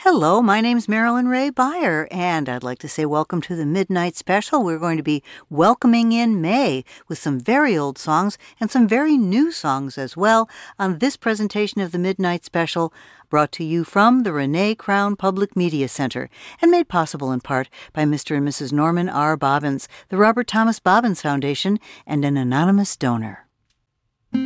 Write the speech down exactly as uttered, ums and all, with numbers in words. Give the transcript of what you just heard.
Hello, my name's Marilyn Ray Beyer, and I'd like to say welcome to the Midnight Special. We're going to be welcoming in May with some very old songs and some very new songs as well on this presentation of the Midnight Special, brought to you from the Renee Crown Public Media Center and made possible in part by Mister and Missus Norman R. Bobbins, the Robert Thomas Bobbins Foundation, and an anonymous donor.